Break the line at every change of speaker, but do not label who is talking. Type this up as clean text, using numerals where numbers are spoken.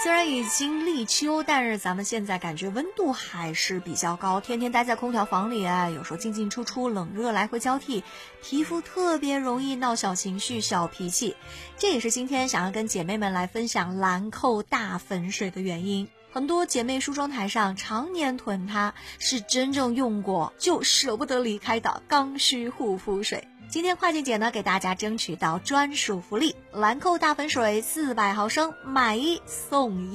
虽然已经立秋，但是咱们现在感觉温度还是比较高，天天待在空调房里有时候进进出出，冷热来回交替，皮肤特别容易闹小情绪、小脾气。这也是今天想要跟姐妹们来分享兰蔻大粉水的原因。很多姐妹梳妆台上常年囤它，是真正用过就舍不得离开的刚需护肤水。今天会计姐呢给大家争取到专属福利，兰蔻大粉水400毫升买1送1。